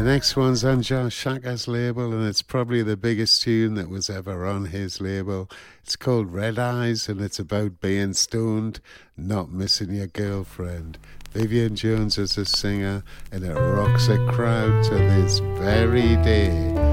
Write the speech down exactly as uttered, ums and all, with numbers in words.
next one's on Josh Shaka's label, and it's probably the biggest tune that was ever on his label. It's called Red Eyes, and it's about being stoned, not missing your girlfriend. Vivian Jones is a singer, and it rocks a crowd to this very day.